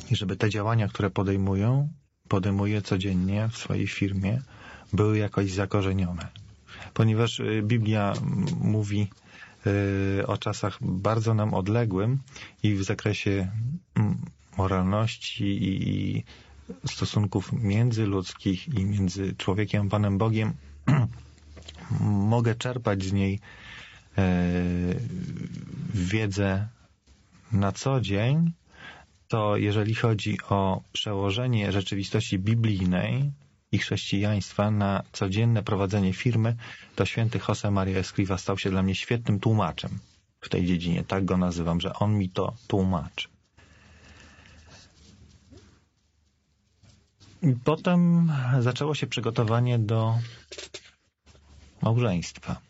i żeby te działania, które podejmuje codziennie w swojej firmie, były jakoś zakorzenione. Ponieważ Biblia mówi o czasach bardzo nam odległym i w zakresie moralności i stosunków międzyludzkich i między człowiekiem a Panem Bogiem mogę czerpać z niej wiedzę na co dzień, to jeżeli chodzi o przełożenie rzeczywistości biblijnej i chrześcijaństwa na codzienne prowadzenie firmy, to święty José María Escrivá stał się dla mnie świetnym tłumaczem w tej dziedzinie. Tak go nazywam, że on mi to tłumaczy. I potem zaczęło się przygotowanie do małżeństwa.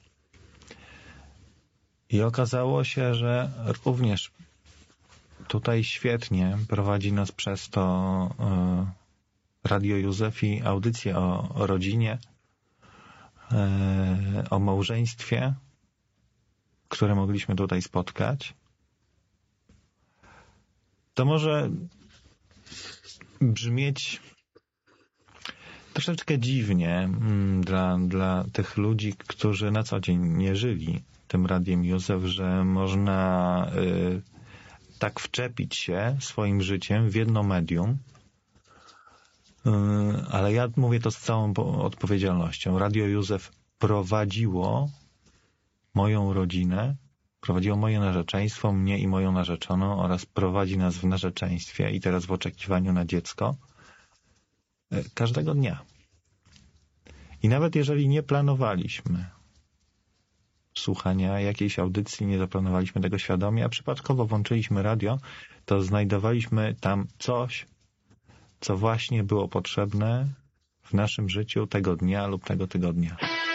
I okazało się, że również tutaj świetnie prowadzi nas przez to Radio Józef i audycje o rodzinie, o małżeństwie, które mogliśmy tutaj spotkać. To może brzmieć troszeczkę dziwnie dla tych ludzi, którzy na co dzień nie żyli tym Radiem Józef, że można tak wczepić się swoim życiem w jedno medium, ale ja mówię to z całą odpowiedzialnością. Radio Józef prowadziło moją rodzinę, prowadziło moje narzeczeństwo, mnie i moją narzeczoną oraz prowadzi nas w narzeczeństwie i teraz w oczekiwaniu na dziecko każdego dnia. I nawet jeżeli nie planowaliśmy słuchania jakiejś audycji, nie zaplanowaliśmy tego świadomie, a przypadkowo włączyliśmy radio, to znajdowaliśmy tam coś, co właśnie było potrzebne w naszym życiu tego dnia lub tego tygodnia.